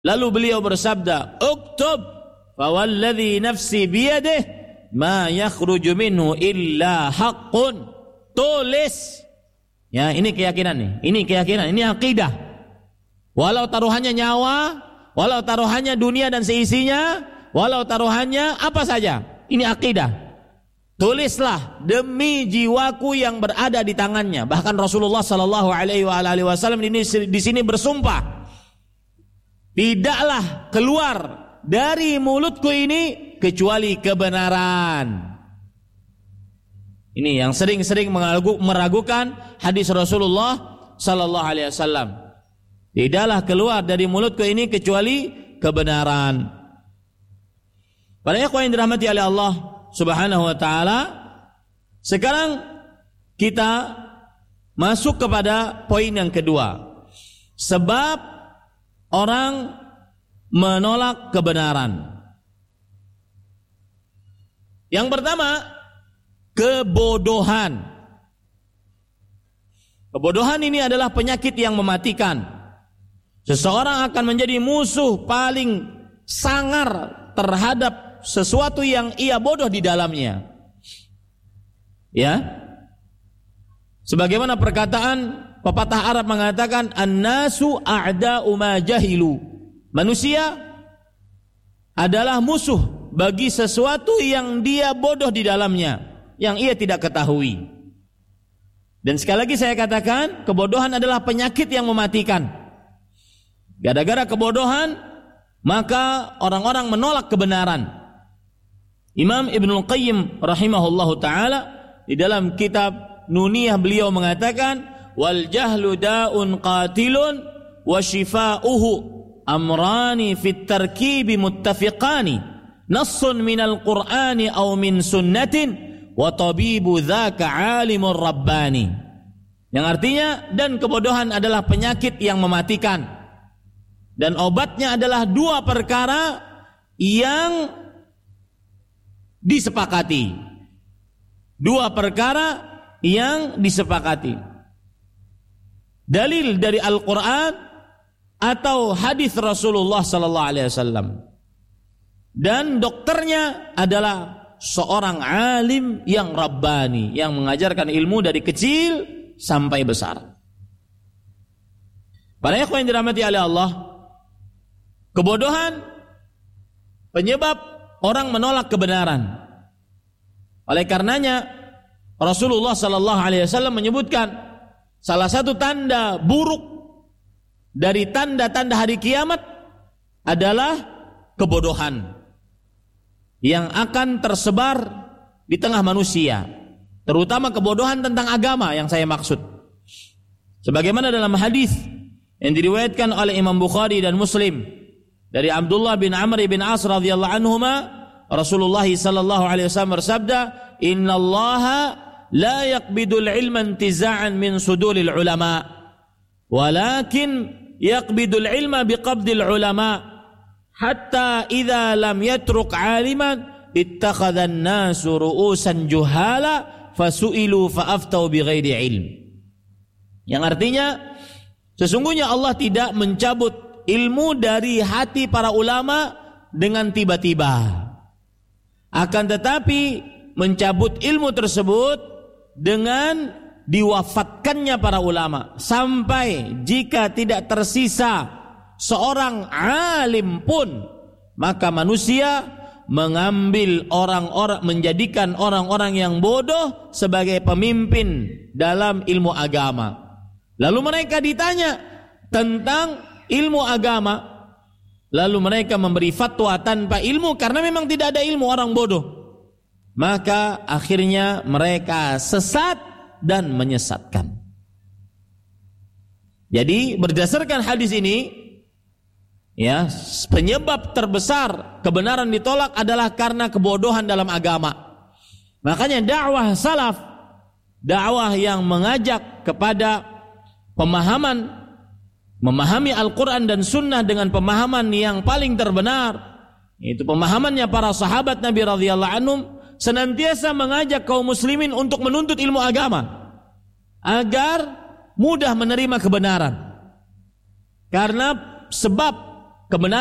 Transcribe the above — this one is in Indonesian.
Lalu beliau bersabda, "Uktub, fawalladhi nafsi biyadih, ma yakhruju minhu illa haqqun." Tulis. Ya, ini keyakinan nih. Ini keyakinan, ini akidah. Walau taruhannya nyawa, walau taruhannya dunia dan seisinya, walau taruhannya apa saja, ini akidah. Tulislah demi jiwaku yang berada di tangannya. Bahkan Rasulullah sallallahu alaihi wasallam di sini bersumpah, tidaklah keluar dari mulutku ini kecuali kebenaran. Ini yang sering-sering meragukan hadis Rasulullah sallallahu alaihi wasallam. Tidaklah keluar dari mulutku ini kecuali kebenaran. Para ikhwan yang dirahmati oleh Allah Subhanahu wa taala, sekarang kita masuk kepada poin yang kedua. Sebab orang menolak kebenaran. Yang pertama, kebodohan. Kebodohan ini adalah penyakit yang mematikan. Seseorang akan menjadi musuh paling sangar terhadap sesuatu yang ia bodoh di dalamnya. Ya. Sebagaimana perkataan pepatah Arab mengatakan, "An-nasu a'da'u ma jahilu." Manusia adalah musuh bagi sesuatu yang dia bodoh di dalamnya, yang ia tidak ketahui. Dan sekali lagi saya katakan, kebodohan adalah penyakit yang mematikan. Gara-gara kebodohan, maka orang-orang menolak kebenaran. Imam Ibnul Qayyim rahimahullahu ta'ala di dalam kitab Nuniyah beliau mengatakan, "Wal jahlu da'un qatilun wa shifa'uhu amrani fit tarkibi muttafiqani nassun minal qur'ani aw min sunnatin wa tabibu dzaka alimur rabbani." Yang artinya, dan kebodohan adalah penyakit yang mematikan. Dan obatnya adalah dua perkara yang disepakati. Dua perkara yang disepakati. Dalil dari Al-Quran atau hadis Rasulullah sallallahu alaihi wasallam. Dan dokternya adalah seorang alim yang rabbani, yang mengajarkan ilmu dari kecil sampai besar. Para ikhwan yang dirahmati oleh Allah, kebodohan penyebab orang menolak kebenaran. Oleh karenanya Rasulullah sallallahu alaihi wasallam menyebutkan salah satu tanda buruk dari tanda-tanda hari kiamat adalah kebodohan yang akan tersebar di tengah manusia, terutama kebodohan tentang agama yang saya maksud. Sebagaimana dalam hadis yang diriwayatkan oleh Imam Bukhari dan Muslim dari Abdullah bin Amr bin As radhiyallahu anhuma, Rasulullah sallallahu alaihi wasallam bersabda, "Innallaha la yaqbidul ilma intiza'an min suduril ulama, walakin yaqbidul ilma biqabdil ulama, hatta idza lam yatruk 'aliman ittakhadha an-nasu ru'usan juhala fasu'ilu fa'aftau bighairi ilm." Yang artinya, sesungguhnya Allah tidak mencabut ilmu dari hati para ulama dengan tiba-tiba. Akan tetapi mencabut ilmu tersebut dengan diwafatkannya para ulama, sampai jika tidak tersisa seorang alim pun, maka manusia mengambil orang-orang, menjadikan orang-orang yang bodoh sebagai pemimpin dalam ilmu agama. Lalu mereka ditanya tentang ilmu agama, lalu mereka memberi fatwa tanpa ilmu karena memang tidak ada ilmu, orang bodoh. Maka akhirnya mereka sesat dan menyesatkan. Jadi berdasarkan hadis ini, ya, penyebab terbesar kebenaran ditolak adalah karena kebodohan dalam agama. Makanya dakwah salaf, dakwah yang mengajak kepada memahami Al-Quran dan Sunnah dengan pemahaman yang paling terbenar, itu pemahamannya para sahabat Nabi radhiyallahu anhum, senantiasa mengajak kaum muslimin untuk menuntut ilmu agama agar mudah menerima kebenaran. Karena sebab kebenaran